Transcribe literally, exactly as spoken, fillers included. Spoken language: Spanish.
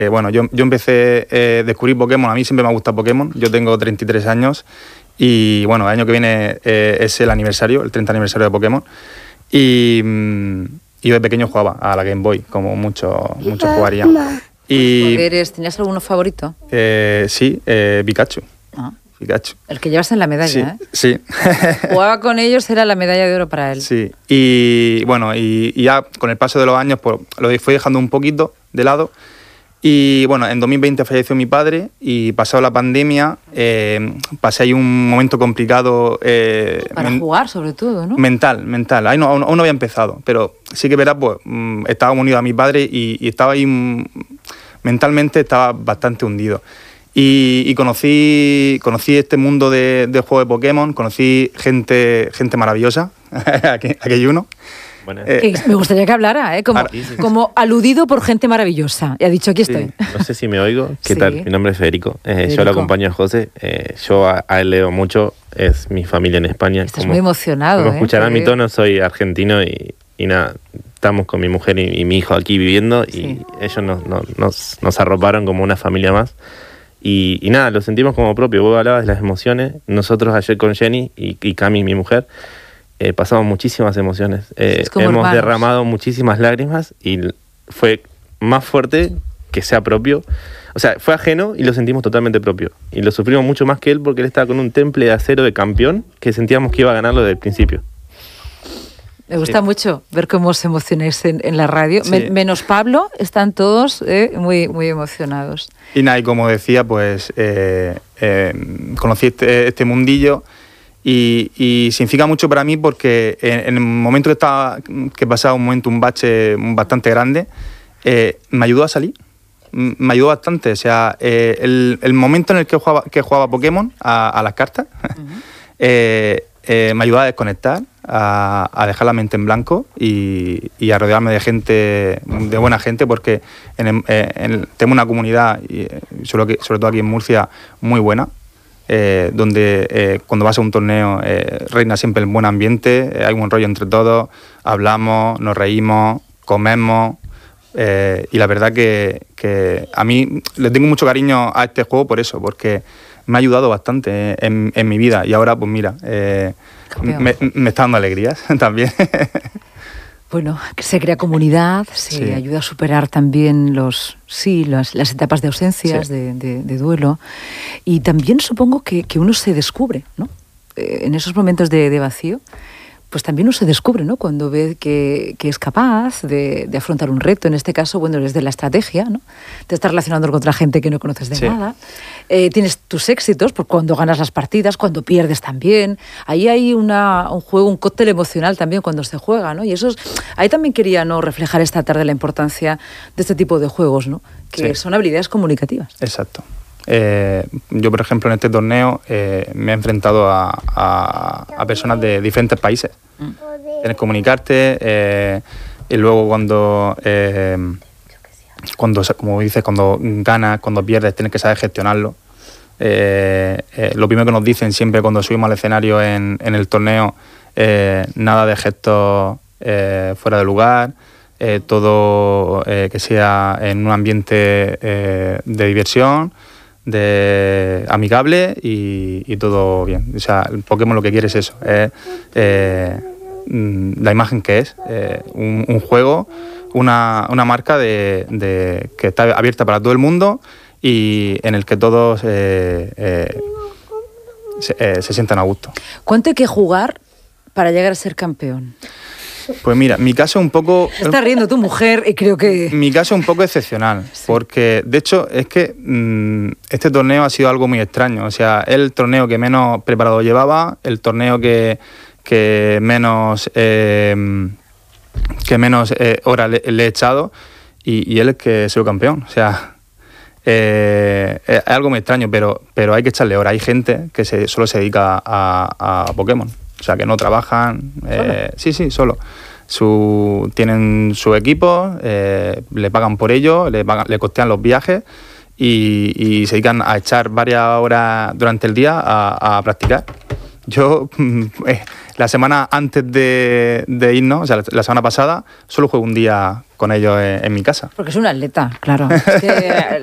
Eh, bueno, yo, yo empecé a eh, descubrir Pokémon, a mí siempre me ha gustado Pokémon, yo tengo treinta y tres años y bueno, el año que viene eh, es el aniversario, el treinta aniversario de Pokémon y, mm, y yo de pequeño jugaba a la Game Boy, como muchos mucho jugarían. Y, ¿Eres, ¿Tenías alguno favorito? Eh, sí, eh, Pikachu. Ah. Pikachu. El que llevas en la medalla, sí, ¿eh? Sí. Jugaba con ellos, era la medalla de oro para él. Sí, y bueno, y, y ya con el paso de los años pues, lo fui dejando un poquito de lado. Y bueno, en dos mil veinte falleció mi padre y pasado la pandemia eh, pasé ahí un momento complicado. Eh, Para men- jugar sobre todo, ¿no? Mental, mental. Ahí no, aún, aún no había empezado, pero sí que verás, pues mm, estaba unido a mi padre y, y estaba ahí, mm, mentalmente estaba bastante hundido. Y, y conocí, conocí este mundo de, de juego de Pokémon, conocí gente, gente maravillosa, aquí, aquí hay uno. Bueno. Eh, me gustaría que hablara, ¿eh? Como, ahora, sí, sí. como aludido por gente maravillosa. Y ha dicho, aquí estoy. Sí. No sé si me oigo. ¿Qué sí. tal? Mi nombre es Federico. Eh, Federico. Yo lo acompaño a José. Eh, yo a, a él leo mucho. Es mi familia en España. Estás como, muy emocionado. Como ¿eh? escucharán mi tono, soy argentino y, y nada, estamos con mi mujer y, y mi hijo aquí viviendo y sí. ellos nos, nos, nos, nos arroparon como una familia más. Y, y nada, lo sentimos como propio. Vos hablabas de las emociones. Nosotros ayer con Jenny y, y Cami, mi mujer, Eh, pasamos muchísimas emociones. Eh, hemos hermanos. derramado muchísimas lágrimas y fue más fuerte que sea propio. O sea, fue ajeno y lo sentimos totalmente propio. Y lo sufrimos mucho más que él porque él estaba con un temple de acero de campeón que sentíamos que iba a ganarlo desde el principio. Me gusta sí. mucho ver cómo os emocionáis en, en la radio. Sí. Men- menos Pablo, están todos eh, muy, muy emocionados. Y nada, y como decía, pues eh, eh, conocí este, este mundillo. Y, y significa mucho para mí porque en, en el momento que estaba que pasaba un momento, un bache bastante grande, eh, me ayudó a salir, me ayudó bastante. O sea, eh, el, el momento en el que jugaba, que jugaba Pokémon a, a las cartas, uh-huh. eh, eh, me ayudó a desconectar, a, a dejar la mente en blanco y, y a rodearme de gente, de buena gente, porque en el, en, tengo una comunidad, y sobre, sobre todo aquí en Murcia, muy buena. Eh, donde eh, cuando vas a un torneo eh, reina siempre el buen ambiente, eh, hay un rollo entre todos, hablamos, nos reímos, comemos eh, y la verdad que, que a mí le tengo mucho cariño a este juego por eso, porque me ha ayudado bastante en, en mi vida y ahora pues mira, eh, me, me está dando alegrías también. Bueno, que se crea comunidad, se sí. ayuda a superar también los, sí, las, las etapas de ausencias, sí. de, de, de duelo. Y también supongo que, que uno se descubre, ¿no? Eh, en esos momentos de, de vacío, pues también uno se descubre, ¿no? Cuando ve que, que es capaz de, de afrontar un reto. En este caso, bueno, desde la estrategia, ¿no? Te estás relacionando con otra gente que no conoces de sí. nada. Eh, tienes tus éxitos, por cuando ganas las partidas, cuando pierdes también. Ahí hay una, un juego, un cóctel emocional también cuando se juega, ¿no? Y eso es, ahí también quería, ¿no?, reflejar esta tarde la importancia de este tipo de juegos, ¿no? Que sí. son habilidades comunicativas. Exacto. Eh, yo, por ejemplo, en este torneo eh, me he enfrentado a, a, a personas de diferentes países. Mm. Tienes que comunicarte eh, y luego cuando, eh, cuando, como dices, cuando ganas, cuando pierdes, tienes que saber gestionarlo. Eh, eh, lo primero que nos dicen siempre cuando subimos al escenario en, en el torneo, eh, nada de gestos eh, fuera de lugar. Eh, todo eh, que sea en un ambiente eh, de diversión, de amigable y, y todo bien. O sea, el Pokémon lo que quiere es eso, es eh, la imagen que es, eh, un, un juego, una, una marca de, de, que está abierta para todo el mundo y en el que todos eh, eh, se, eh, se sientan a gusto. ¿Cuánto hay que jugar para llegar a ser campeón? Pues mira, mi caso es un poco... Está riendo tu mujer y creo que... Mi caso es un poco excepcional, sí. porque de hecho es que mmm, este torneo ha sido algo muy extraño. O sea, es el torneo que menos preparado llevaba, el torneo que, que menos, eh, que menos eh, horas le, le he echado y, y él es que soy campeón. O sea, eh, es algo muy extraño, pero, pero hay que echarle horas. Hay gente que se, solo se dedica a, a Pokémon. O sea, que no trabajan. Eh, sí, sí, solo. Su, tienen su equipo, eh, le pagan por ello, le, pagan, le costean los viajes y, y se dedican a echar varias horas durante el día a, a practicar. Yo eh, la semana antes de, de irnos, o sea, la, la semana pasada, solo jugué un día con ellos en, en mi casa. Porque es un atleta, claro. Es que